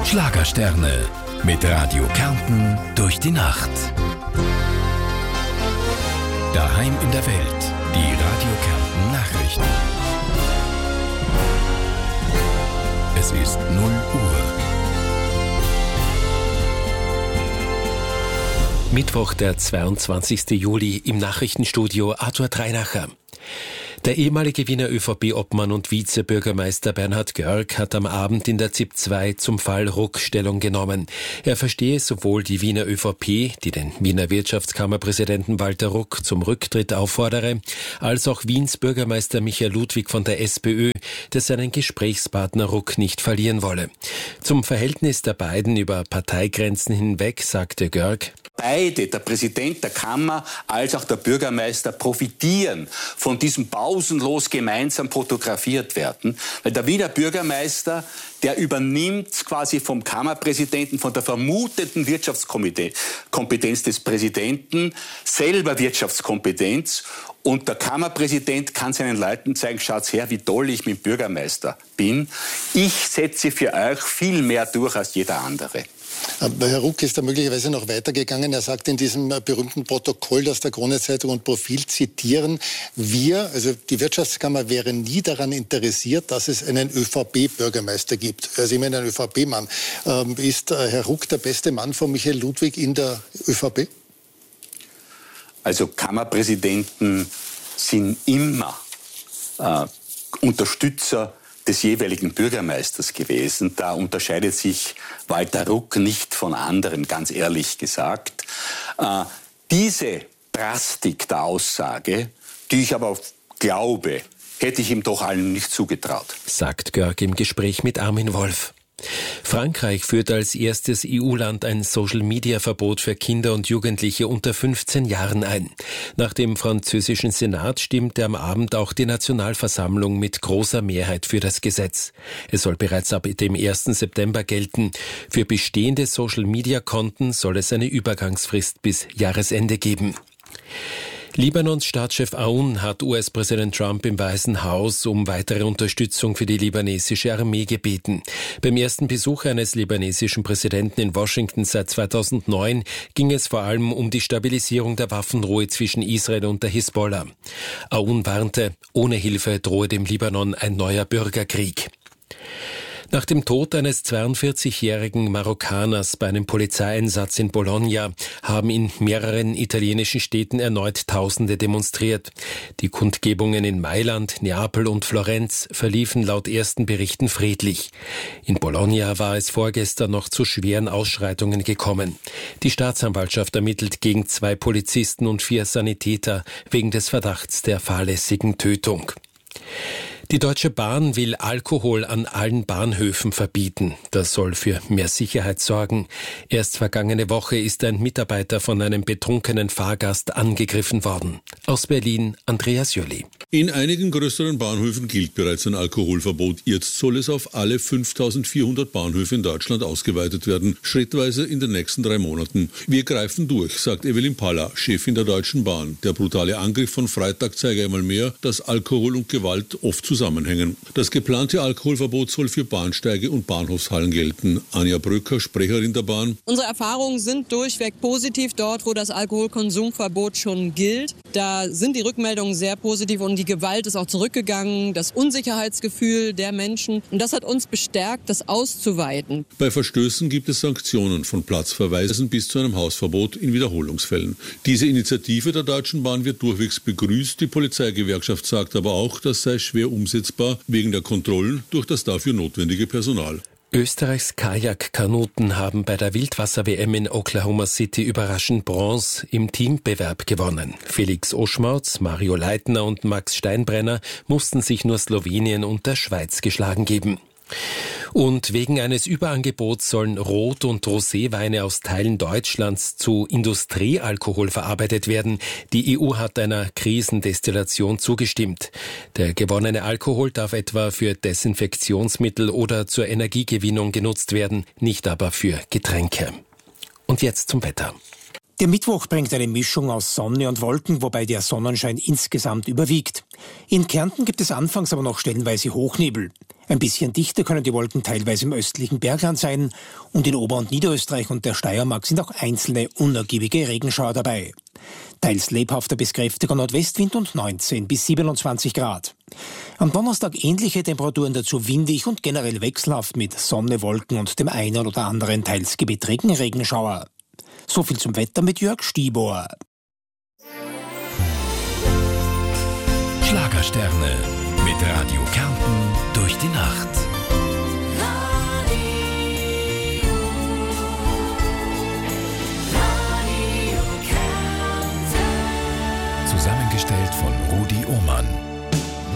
Schlagersterne mit Radio Kärnten durch die Nacht. Daheim in der Welt, die Radio Kärnten Nachrichten. Es ist 0 Uhr. Mittwoch, der 22. Juli, im Nachrichtenstudio Arthur Dreinacher. Der ehemalige Wiener ÖVP-Obmann und Vizebürgermeister Bernhard Görg hat am Abend in der ZIP 2 zum Fall Ruck Stellung genommen. Er verstehe sowohl die Wiener ÖVP, die den Wiener Wirtschaftskammerpräsidenten Walter Ruck zum Rücktritt auffordere, als auch Wiens Bürgermeister Michael Ludwig von der SPÖ, der seinen Gesprächspartner Ruck nicht verlieren wolle. Zum Verhältnis der beiden über Parteigrenzen hinweg sagte Görg: Beide, der Präsident der Kammer als auch der Bürgermeister, profitieren von diesem pausenlos gemeinsam fotografiert werden. Weil der Wiener Bürgermeister, der übernimmt quasi vom Kammerpräsidenten, von der vermuteten Wirtschaftskompetenz des Präsidenten, selber Wirtschaftskompetenz. Und der Kammerpräsident kann seinen Leuten zeigen, schaut her, wie toll ich mit dem Bürgermeister bin. Ich setze für euch viel mehr durch als jeder andere. Aber Herr Ruck ist da möglicherweise noch weitergegangen. Er sagt in diesem berühmten Protokoll, das der Krone-Zeitung und Profil zitieren, wir, also die Wirtschaftskammer, wäre nie daran interessiert, dass es einen ÖVP-Bürgermeister gibt. Also ich meine, ein ÖVP-Mann. Ist Herr Ruck der beste Mann von Michael Ludwig in der ÖVP? Also Kammerpräsidenten sind immer Unterstützer des jeweiligen Bürgermeisters gewesen. Da unterscheidet sich Walter Ruck nicht von anderen, ganz ehrlich gesagt. Diese Drastik der Aussage, die ich aber glaube, hätte ich ihm doch allen nicht zugetraut. Sagt Görg im Gespräch mit Armin Wolf. Frankreich führt als erstes EU-Land ein Social-Media-Verbot für Kinder und Jugendliche unter 15 Jahren ein. Nach dem französischen Senat stimmte am Abend auch die Nationalversammlung mit großer Mehrheit für das Gesetz. Es soll bereits ab dem 1. September gelten. Für bestehende Social-Media-Konten soll es eine Übergangsfrist bis Jahresende geben. Libanons Staatschef Aoun hat US-Präsident Trump im Weißen Haus um weitere Unterstützung für die libanesische Armee gebeten. Beim ersten Besuch eines libanesischen Präsidenten in Washington seit 2009 ging es vor allem um die Stabilisierung der Waffenruhe zwischen Israel und der Hisbollah. Aoun warnte, ohne Hilfe drohe dem Libanon ein neuer Bürgerkrieg. Nach dem Tod eines 42-jährigen Marokkaners bei einem Polizeieinsatz in Bologna haben in mehreren italienischen Städten erneut Tausende demonstriert. Die Kundgebungen in Mailand, Neapel und Florenz verliefen laut ersten Berichten friedlich. In Bologna war es vorgestern noch zu schweren Ausschreitungen gekommen. Die Staatsanwaltschaft ermittelt gegen 2 Polizisten und 4 Sanitäter wegen des Verdachts der fahrlässigen Tötung. Die Deutsche Bahn will Alkohol an allen Bahnhöfen verbieten. Das soll für mehr Sicherheit sorgen. Erst vergangene Woche ist ein Mitarbeiter von einem betrunkenen Fahrgast angegriffen worden. Aus Berlin, Andreas Jölli. In einigen größeren Bahnhöfen gilt bereits ein Alkoholverbot. Jetzt soll es auf alle 5.400 Bahnhöfe in Deutschland ausgeweitet werden, schrittweise in den nächsten 3 Monaten. Wir greifen durch, sagt Evelyn Paller, Chefin der Deutschen Bahn. Der brutale Angriff von Freitag zeige einmal mehr, dass Alkohol und Gewalt oft zusammenhängen. Das geplante Alkoholverbot soll für Bahnsteige und Bahnhofshallen gelten. Anja Bröcker, Sprecherin der Bahn. Unsere Erfahrungen sind durchweg positiv dort, wo das Alkoholkonsumverbot schon gilt. Da sind die Rückmeldungen sehr positiv und die Gewalt ist auch zurückgegangen, das Unsicherheitsgefühl der Menschen. Und das hat uns bestärkt, das auszuweiten. Bei Verstößen gibt es Sanktionen von Platzverweisen bis zu einem Hausverbot in Wiederholungsfällen. Diese Initiative der Deutschen Bahn wird durchwegs begrüßt. Die Polizeigewerkschaft sagt aber auch, das sei schwer umsetzbar wegen der Kontrollen durch das dafür notwendige Personal. Österreichs Kajak-Kanuten haben bei der Wildwasser-WM in Oklahoma City überraschend Bronze im Teambewerb gewonnen. Felix Oschmautz, Mario Leitner und Max Steinbrenner mussten sich nur Slowenien und der Schweiz geschlagen geben. Und wegen eines Überangebots sollen Rot- und Roséweine aus Teilen Deutschlands zu Industriealkohol verarbeitet werden. Die EU hat einer Krisendestillation zugestimmt. Der gewonnene Alkohol darf etwa für Desinfektionsmittel oder zur Energiegewinnung genutzt werden, nicht aber für Getränke. Und jetzt zum Wetter. Der Mittwoch bringt eine Mischung aus Sonne und Wolken, wobei der Sonnenschein insgesamt überwiegt. In Kärnten gibt es anfangs aber noch stellenweise Hochnebel. Ein bisschen dichter können die Wolken teilweise im östlichen Bergland sein und in Ober- und Niederösterreich und der Steiermark sind auch einzelne unergiebige Regenschauer dabei. Teils lebhafter bis kräftiger Nordwestwind und 19 bis 27 Grad. Am Donnerstag ähnliche Temperaturen, dazu windig und generell wechselhaft mit Sonne, Wolken und dem einen oder anderen teils gewittrigen Regenschauer. So viel zum Wetter mit Jörg Stibor. Schlagersterne mit Radio Kärnten durch die Nacht.